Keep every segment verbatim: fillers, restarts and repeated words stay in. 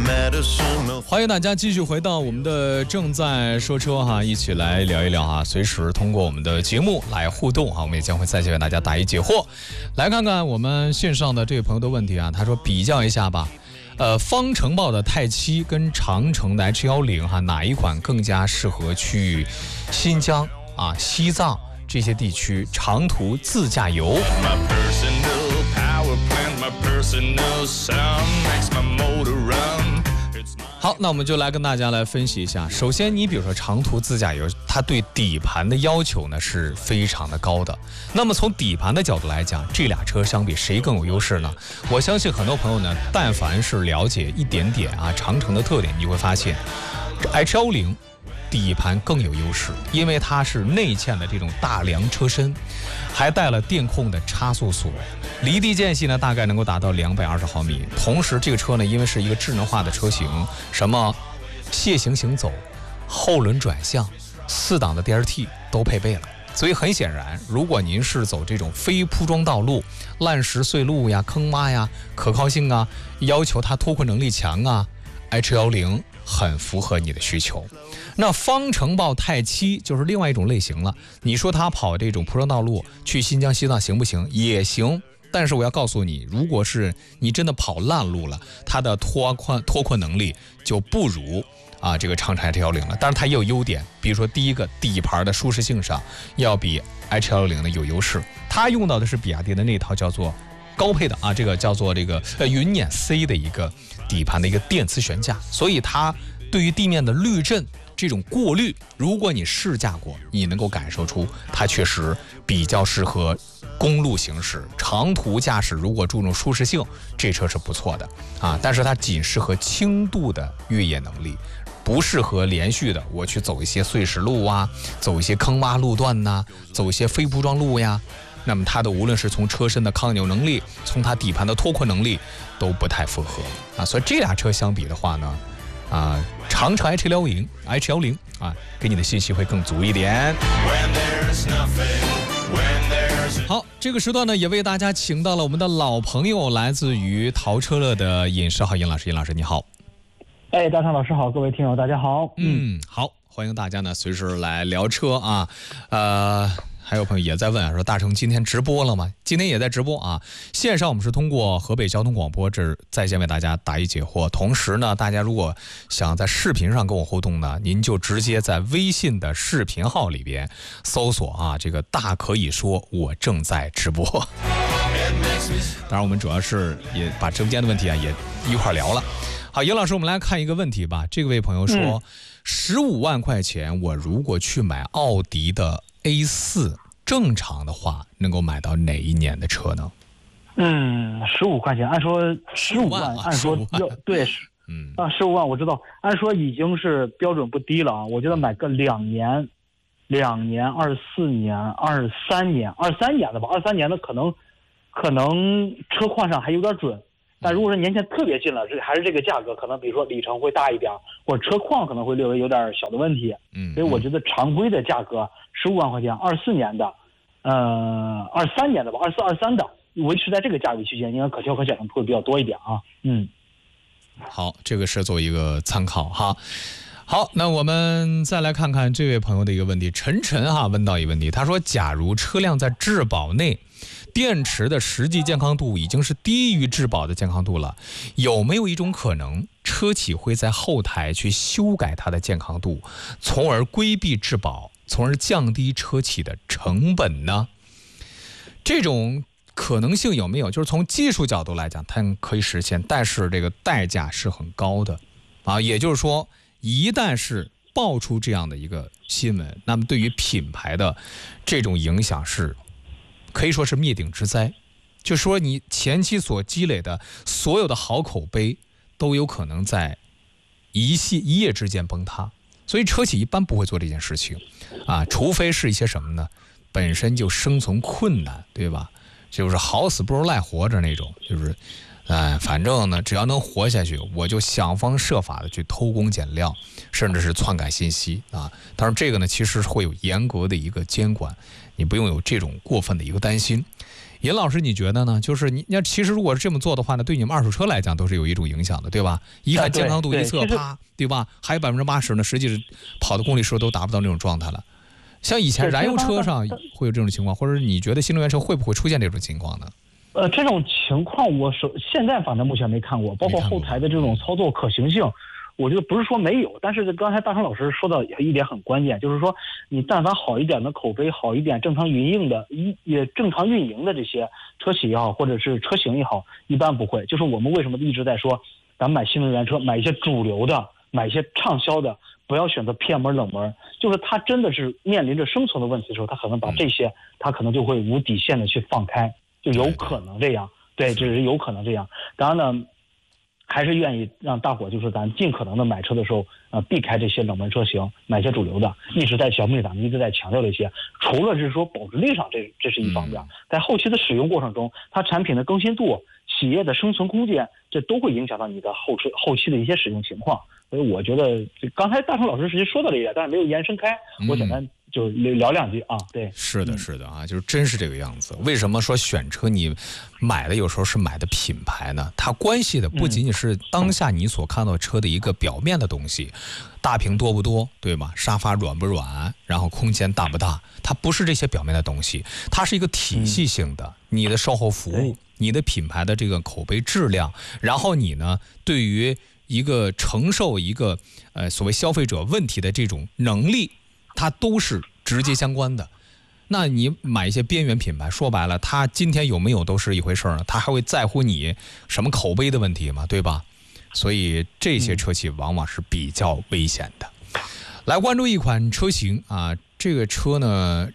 欢迎大家继续回到我们的正在说车哈，一起来聊一聊哈，随时通过我们的节目来互动哈，我们也将会再次为大家答疑解惑。来看看我们线上的这位朋友的问题啊，他说比较一下吧，呃，方程豹的泰七跟长城的 H 一零 哈，哪一款更加适合去新疆啊、西藏这些地区长途自驾游？好，那我们就来跟大家来分析一下。首先，你比如说长途自驾游，它对底盘的要求呢是非常的高的。那么从底盘的角度来讲，这俩车相比谁更有优势呢？我相信很多朋友呢，但凡是了解一点点啊长城的特点，你会发现 H 一零底盘更有优势，因为它是内嵌的这种大梁车身，还带了电控的差速锁，离地间隙呢大概能够达到两百二十毫米。同时这个车呢，因为是一个智能化的车型，什么楔形行走、后轮转向、四档的 D R T 都配备了。所以很显然，如果您是走这种非铺装道路、烂石碎路呀、坑洼呀，可靠性啊，要求它脱困能力强啊， H 一零很符合你的需求。那方程豹泰七就是另外一种类型了。你说它跑这种铺装道路去新疆西藏行不行？也行，但是我要告诉你，如果是你真的跑烂路了，它的脱困脱困能力就不如啊这个长城 H 一零 了。但是它也有优点，比如说第一个，底盘的舒适性上要比 H 一零 呢有优势。它用到的是比亚迪的那套叫做高配的啊，这个叫做这个呃云辇 C 的一个底盘的一个电磁悬架，所以它对于地面的滤震这种过滤，如果你试驾过，你能够感受出它确实比较适合公路行驶。长途驾驶如果注重舒适性，这车是不错的啊，但是它仅适合轻度的越野能力，不适合连续的我去走一些碎石路啊，走一些坑洼路段呐、啊，走一些非铺装路呀。那么它的无论是从车身的抗扭能力，从它底盘的脱困能力都不太符合啊，所以这俩车相比的话呢，啊，长城 H 一零 H 一零 啊，给你的信息会更足一点。好，这个时段呢，也为大家请到了我们的老朋友，来自于淘车乐的尹世浩尹老师，尹老师你好。 哎，大昌老师好，各位听友大家好。 嗯，好，欢迎大家呢随时来聊车啊，呃。还有朋友也在问啊，说大成今天直播了吗？今天也在直播啊。线上我们是通过河北交通广播这在线为大家答疑解惑。同时呢，大家如果想在视频上跟我互动呢，您就直接在微信的视频号里边搜索啊，这个大可以说我正在直播。当然，我们主要是也把直播间的问题啊也一块聊了。好，尹老师，我们来看一个问题吧。这位朋友说，十五万块钱，我如果去买奥迪的 A 四，正常的话能够买到哪一年的车呢？ 嗯，十五块钱，按说十五万，按说要对，嗯啊，十五万我知道，按说已经是标准不低了啊。我觉得买个两年、两年、二四年、二三年、二三年的吧，二三年的可能可能车况上还有点准。但如果说年前特别近了，这还是这个价格，可能比如说里程会大一点，或者车况可能会略微有点小的问题。嗯，所以我觉得常规的价格十五万块钱，二四年的，呃，二三年的吧，二四二三的，维持在这个价位区间，应该可挑可选的会比较多一点啊。嗯， 好，这个是做一个参考哈。好，那我们再来看看这位朋友的一个问题，陈晨哈问到一个问题，他说，假如车辆在质保内，电池的实际健康度已经是低于质保的健康度了，有没有一种可能，车企会在后台去修改它的健康度，从而规避质保，从而降低车企的成本呢？这种可能性有没有？就是从技术角度来讲，它可以实现，但是这个代价是很高的啊。也就是说，一旦是爆出这样的一个新闻，那么对于品牌的这种影响是可以说是灭顶之灾。就说你前期所积累的所有的好口碑都有可能在一系一夜之间崩塌，所以车企一般不会做这件事情啊，除非是一些什么呢？本身就生存困难，对吧？就是好死不如赖活着那种，就是哎，反正呢，只要能活下去，我就想方设法的去偷工减料，甚至是篡改信息啊。当然，这个呢，其实会有严格的一个监管，你不用有这种过分的一个担心。 尹老师，你觉得呢？就是你，那其实如果是这么做的话呢，对你们二手车来讲都是有一种影响的，对吧？一看健康度一测，啪，对吧？还有百分之八十呢，实际是跑的公里数都达不到那种状态了。像以前燃油车上会有这种情况，或者你觉得新能源车会不会出现这种情况呢？ 呃，这种情况我首现在反正目前没看过，包括后台的这种操作可行性。我觉得不是说没有，但是刚才大成老师说到一点很关键，就是说你但凡好一点的口碑，好一点正常运营的一也正常运营的这些车企也好，或者是车型也好，一般不会。就是我们为什么一直在说，咱们买新能源车，买一些主流的，买一些畅销的，不要选择偏门冷门。就是他真的是面临着生存的问题的时候，他可能把这些，他可能就会无底线的去放开，就有可能这样。对，这是有可能这样。当然呢。还是愿意让大伙就是咱尽可能的买车的时候，呃，避开这些冷门车型，买些主流的。一直在小米咱们一直在强调这些，除了是说保值率上，这这是一方面，在后期的使用过程中，它产品的更新度、企业的生存空间，这都会影响到你的后车后期的一些使用情况。所以我觉得，刚才大成老师实际说到了一点，但是没有延伸开，我简单就聊两句啊。对， 是的，是的啊，就是真是这个样子。为什么说选车你买的有时候是买的品牌呢？它关系的不仅仅是当下你所看到车的一个表面的东西，大屏多不多，对吧？沙发软不软，然后空间大不大，它不是这些表面的东西，它是一个体系性的，你的售后服务，你的品牌的这个口碑质量，然后你呢对于一个承受一个呃所谓消费者问题的这种能力，它都是直接相关的。那你买一些边缘品牌，说白了，它今天有没有都是一回事儿，它还会在乎你什么口碑的问题吗？对吧？所以这些车企往往是比较危险的。来关注一款车型啊，这个车呢，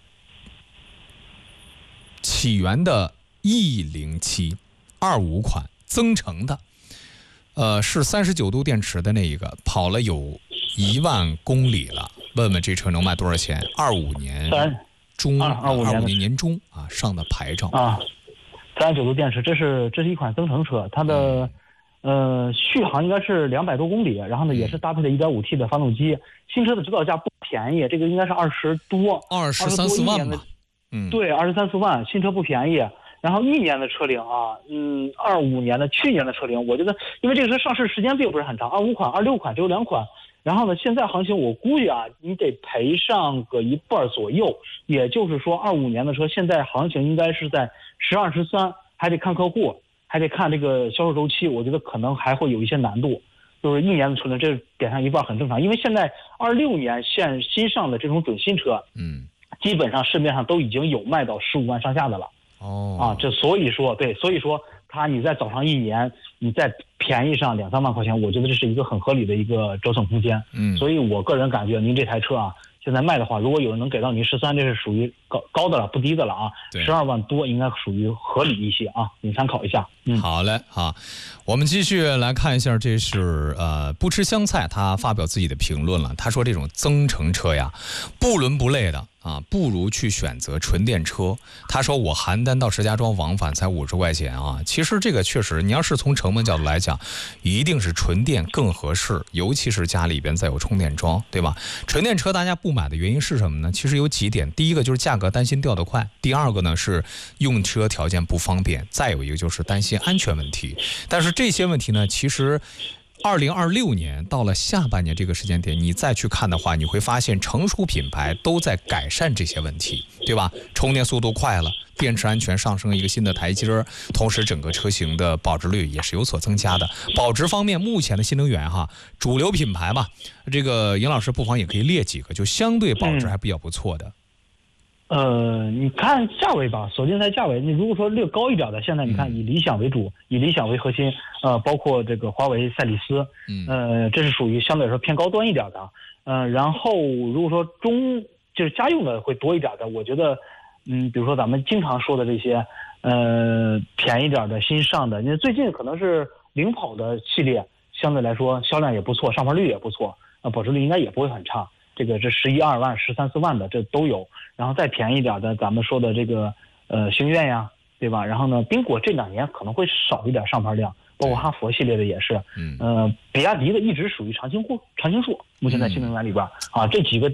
起源的 E 零七二五款增程的。呃，是三十九度电池的那一个，跑了有一万公里了。问问这车能卖多少钱？二五年中， 二五年年中啊上的牌照啊。三十九度电池，这是这是一款增程车，它的、嗯、呃续航应该是两百多公里，然后呢也是搭配了 一点五 T 的发动机。新车的指导价不便宜，这个应该是二十多， 二十三四万吧。 嗯，对，二十三四万，新车不便宜。然后一年的车龄啊，嗯，二五年的去年的车龄，我觉得因为这个车上市时间并不是很长，二五款、二六款只有两款。然后呢，现在行情我估计啊，你得赔上个一半左右，也就是说，二五年的车现在行情应该是在十二十三，还得看客户，还得看这个销售周期，我觉得可能还会有一些难度。就是一年的车龄，这点上一半很正常，因为现在二六年现新上的这种准新车， 嗯， 基本上市面上都已经有卖到十五万上下的了。 哦， 啊，这所以说对，所以说它你再早上一年，你再便宜上两三万块钱，我觉得这是一个很合理的一个折损空间。 嗯， 所以我个人感觉您这台车啊，现在卖的话，如果有人能给到您十三，这是属于高高的了，不低的了啊。十二万多应该属于合理一些啊，您参考一下。嗯， 好嘞，好，我们继续来看一下，这是呃不吃香菜他发表自己的评论了，他说这种增程车呀，不伦不类的。啊，不如去选择纯电车。他说我邯郸到石家庄往返才五十块钱啊，其实这个确实，你要是从成本角度来讲，一定是纯电更合适，尤其是家里边再有充电桩，对吧？纯电车大家不买的原因是什么呢？其实有几点，第一个就是价格担心掉得快，第二个呢是用车条件不方便，再有一个就是担心安全问题。但是这些问题呢，其实二零二六年到了下半年这个时间点，你再去看的话，你会发现成熟品牌都在改善这些问题，对吧？充电速度快了，电池安全上升一个新的台阶儿，同时整个车型的保值率也是有所增加的。保值方面，目前的新能源哈，主流品牌嘛，这个尹老师不妨也可以列几个，就相对保值还比较不错的。 嗯呃，你看价位吧，锁定在价位。你如果说略高一点的，现在你看以理想为主，嗯、以理想为核心，呃，包括这个华为、赛力斯， 嗯， 呃，这是属于相对来说偏高端一点的。呃，然后如果说中就是家用的会多一点的，我觉得，嗯，比如说咱们经常说的这些，呃，便宜点的新上的，那最近可能是领跑的系列，相对来说销量也不错，上牌率也不错，呃，保值率应该也不会很差。这个这十一二万、十三四万的这都有，然后再便宜点的，咱们说的这个呃星越呀，对吧？然后呢，宾果这两年可能会少一点上牌量，包括哈佛系列的也是， 嗯， 呃，比亚迪的一直属于常青树，常青树，目前在新能源里边、嗯、啊，这几个点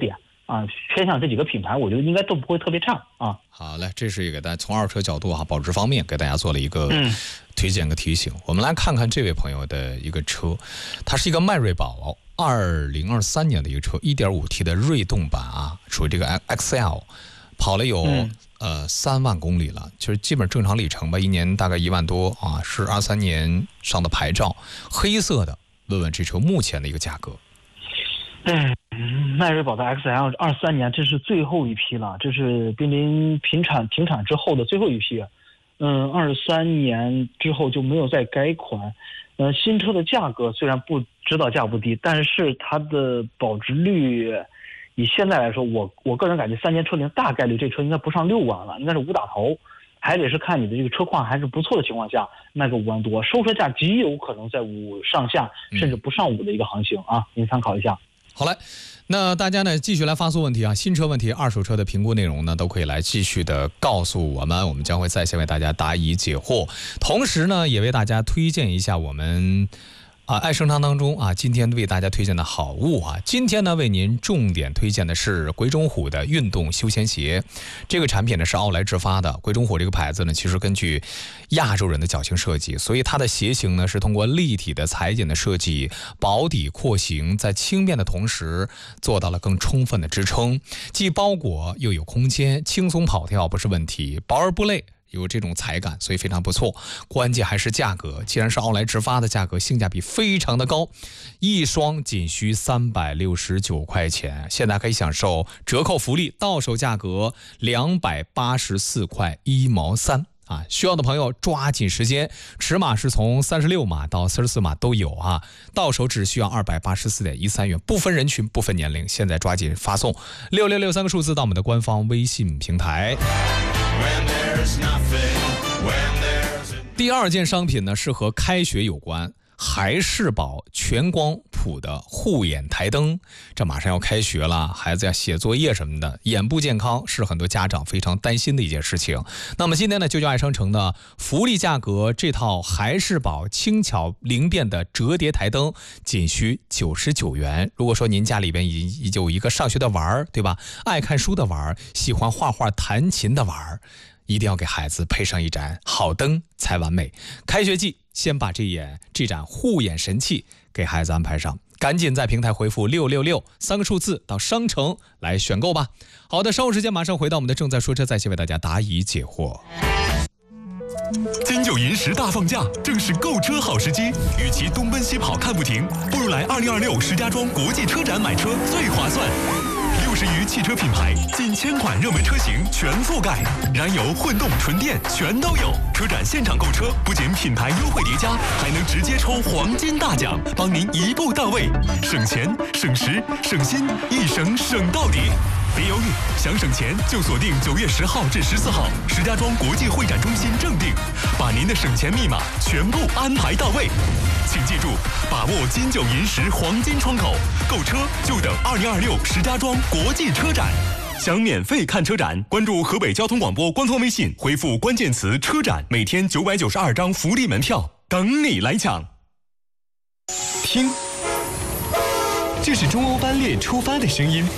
啊，偏向这几个品牌，我觉得应该都不会特别差啊。 好嘞，这是给大家从二手车角度哈，保值方面给大家做了一个推荐和提醒。嗯、我们来看看这位朋友的一个车，它是一个迈锐宝二零二三年的一个车， 一点五 T 的锐动版啊，属于这个 X L， 跑了有、嗯、呃三万公里了，就是基本正常里程吧，一年大概一万多啊，是二三年上的牌照，黑色的。问问这车目前的一个价格。 嗯，迈锐宝的 X L 二三年，这是最后一批了，这是濒临停产停产之后的最后一批。嗯，二三年之后就没有再改款。呃，新车的价格虽然不指导价不低，但是它的保值率，以现在来说，我我个人感觉三年车龄大概率这车应该不上六万了，应该是五打头，还得是看你的这个车况还是不错的情况下卖个五万多，收车价极有可能在五上下，甚至不上五的一个行情啊，您参考一下。 好嘞，那大家呢继续来发送问题啊，新车问题、二手车的评估内容呢，都可以来继续的告诉我们，我们将会在线为大家答疑解惑。同时呢，也为大家推荐一下我们啊爱声堂当中啊，今天为大家推荐的好物啊，今天呢为您重点推荐的是鬼冢虎的运动休闲鞋。这个产品呢是奥莱制发的，鬼冢虎这个牌子呢，其实根据亚洲人的脚型设计，所以它的鞋型呢是通过立体的裁剪的设计，薄底廓形，在轻便的同时做到了更充分的支撑，既包裹又有空间，轻松跑跳不是问题，薄而不累。有这种踩感，所以非常不错。关键还是价格，既然是奥莱制发的价格，性价比非常的高，一双仅需三百六十九块钱，现在可以享受折扣福利，到手价格两百八十四块一毛三啊！需要的朋友抓紧时间，尺码是从三十六码到四十四码都有啊，到手只需要二百八十四点一三元，不分人群，不分年龄，现在抓紧发送六六六三个数字到我们的官方微信平台。第二件商品呢是和开学有关，孩世宝全光谱的护眼台灯，这马上要开学了，孩子要写作业什么的，眼部健康是很多家长非常担心的一件事情。那么今天呢，就叫爱商城的福利价格，这套孩世宝轻巧灵便的折叠台灯仅需九十九元。如果说您家里边已已有一个上学的娃儿，对吧？爱看书的娃儿，喜欢画画弹琴的娃儿，一定要给孩子配上一盏好灯才完美。开学季，先把这眼这盏护眼神器给孩子安排上，赶紧在平台回复六六六三个数字到商城来选购吧。好的，稍后时间马上回到我们的正在说车，在线为大家答疑解惑。 金九银十大放假，正是购车好时机。与其东奔西跑看不停，不如来二零二六石家庄国际车展买车最划算。六十余汽车品牌，近千款热门车型全覆盖，燃油、混动、纯电全都有。车展现场购车，不仅品牌优惠叠加，还能直接抽黄金大奖，帮您一步到位，省钱、省时、省心，一省省到底。别犹豫，想省钱就锁定九月十号至十四号石家庄国际会展中心正定，把您的省钱密码全部安排到位。请记住，把握金九银十黄金窗口，购车就等二零二六石家庄国际车展。想免费看车展，关注河北交通广播官方微信，回复关键词车展，每天九百九十二张福利门票等你来抢。听，这是中欧班列出发的声音。